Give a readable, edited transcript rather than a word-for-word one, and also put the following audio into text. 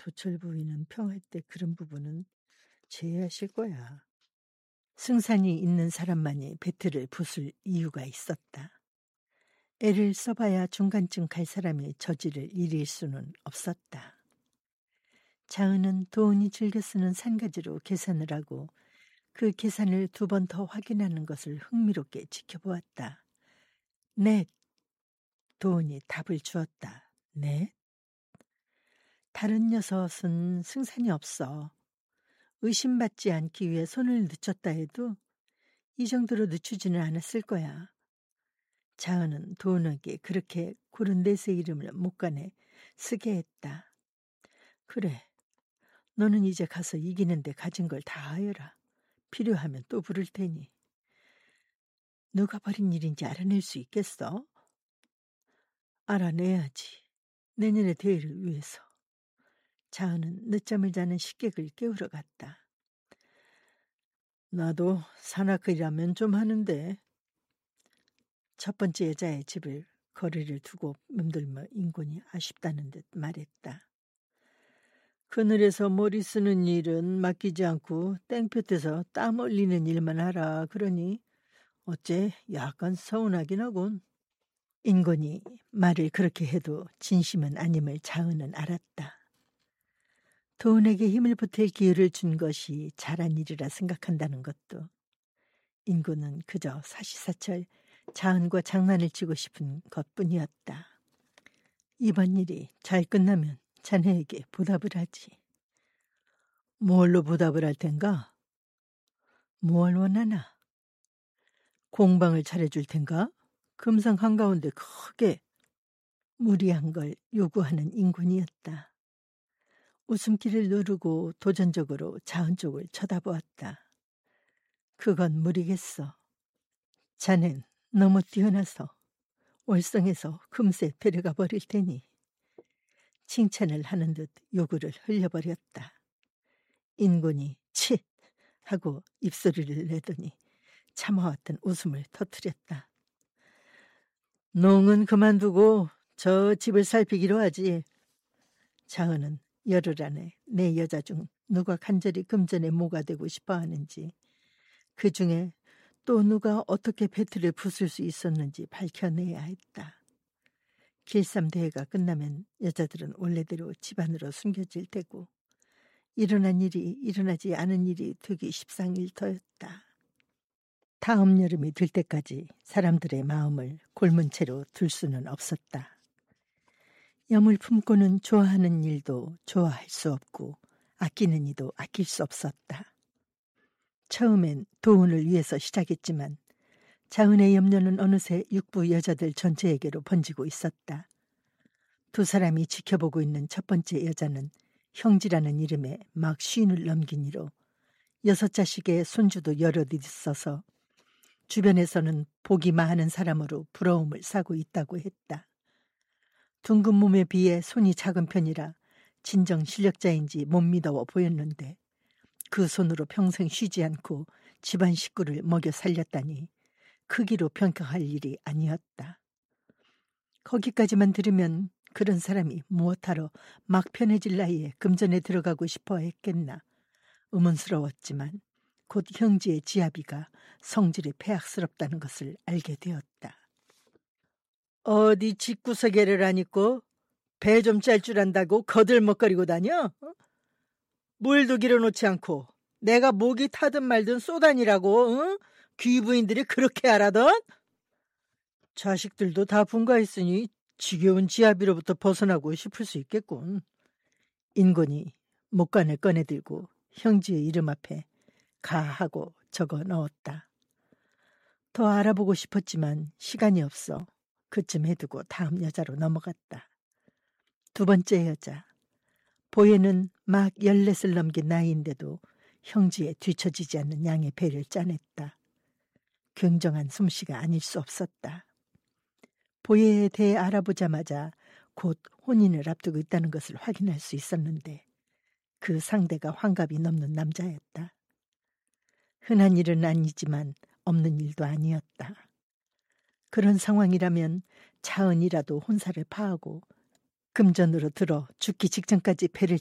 도철 부인은 평할 때 그런 부분은 제외하실 거야. 승산이 있는 사람만이 배틀을 부술 이유가 있었다. 애를 써봐야 중간쯤 갈 사람이 저지를 일일 수는 없었다. 자은은 도은이 즐겨 쓰는 산가지로 계산을 하고 그 계산을 2번 더 확인하는 것을 흥미롭게 지켜보았다. 넷. 도은이 답을 주었다. 넷? 다른 여섯은 승산이 없어. 의심받지 않기 위해 손을 늦췄다 해도 이 정도로 늦추지는 않았을 거야. 자은은 도은에게 그렇게 고른 넷의 이름을 못간에 쓰게 했다. 그래, 너는 이제 가서 이기는데 가진 걸 다 하여라. 필요하면 또 부를 테니. 누가 벌인 일인지 알아낼 수 있겠어? 알아내야지. 내년의 대회를 위해서. 자은은 늦잠을 자는 식객을 깨우러 갔다. 나도 산악회라면 좀 하는데. 첫 번째 여자의 집을 거리를 두고 맴돌며 인곤이 아쉽다는 듯 말했다. 그늘에서 머리 쓰는 일은 맡기지 않고 땡볕에서 땀 흘리는 일만 하라. 그러니 어째 약간 서운하긴 하군. 인곤이 말을 그렇게 해도 진심은 아님을 자은은 알았다. 도은에게 힘을 보탤 기회를 준 것이 잘한 일이라 생각한다는 것도 인곤은 그저 사시사철 자은과 장난을 치고 싶은 것뿐이었다. 이번 일이 잘 끝나면 자네에게 보답을 하지. 뭘로 보답을 할 텐가? 뭘 원하나? 공방을 차려줄 텐가? 금상 한가운데 크게. 무리한 걸 요구하는 인곤이었다. 웃음기를 누르고 도전적으로 자은 쪽을 쳐다보았다. 그건 무리겠어. 자넨 너무 뛰어나서 월성에서 금세 데려가 버릴 테니. 칭찬을 하는 듯 요구를 흘려버렸다. 인곤이 칫 하고 입소리를 내더니 참아왔던 웃음을 터뜨렸다. 농은 그만두고 저 집을 살피기로 하지. 자은은 열흘 안에 내 여자 중 누가 간절히 금전에 모가 되고 싶어 하는지, 그 중에 또 누가 어떻게 배틀을 부술 수 있었는지 밝혀내야 했다. 길쌈대회가 끝나면 여자들은 원래대로 집안으로 숨겨질 테고 일어난 일이 일어나지 않은 일이 되기 십상일터였다. 다음 여름이 들 때까지 사람들의 마음을 골문 채로 둘 수는 없었다. 염을 품고는 좋아하는 일도 좋아할 수 없고 아끼는 이도 아낄 수 없었다. 처음엔 도은을 위해서 시작했지만 자은의 염려는 어느새 육부 여자들 전체에게로 번지고 있었다. 2 사람이 지켜보고 있는 첫 번째 여자는 형지라는 이름에 막 50을 넘긴 이로 6자식의 손주도 여럿 있어서 주변에서는 복이 많은 사람으로 부러움을 사고 있다고 했다. 둥근 몸에 비해 손이 작은 편이라 진정 실력자인지 못 믿어 보였는데 그 손으로 평생 쉬지 않고 집안 식구를 먹여 살렸다니 크기로 평가할 일이 아니었다. 거기까지만 들으면 그런 사람이 무엇하러 막 편해질 나이에 금전에 들어가고 싶어 했겠나 의문스러웠지만 곧 형제의 지아비가 성질이 폐악스럽다는 것을 알게 되었다. 어디 집구석에를 안 입고 배 좀 짤 줄 안다고 거들먹거리고 다녀? 물도 길어놓지 않고 내가 목이 타든 말든 쏘다니라고. 응? 귀부인들이 그렇게 하라던? 자식들도 다 분가했으니 지겨운 지아비로부터 벗어나고 싶을 수 있겠군. 인곤이 목관을 꺼내들고 형제의 이름 앞에 가 하고 적어 넣었다. 더 알아보고 싶었지만 시간이 없어 그쯤 해두고 다음 여자로 넘어갔다. 2 번째 여자. 보혜는 막 14을 넘긴 나이인데도 형제에 뒤처지지 않는 양의 배를 짜냈다. 굉장한 솜씨가 아닐 수 없었다. 보혜에 대해 알아보자마자 곧 혼인을 앞두고 있다는 것을 확인할 수 있었는데 그 상대가 환갑이 넘는 남자였다. 흔한 일은 아니지만 없는 일도 아니었다. 그런 상황이라면 자은이라도 혼사를 파하고 금전으로 들어 죽기 직전까지 배를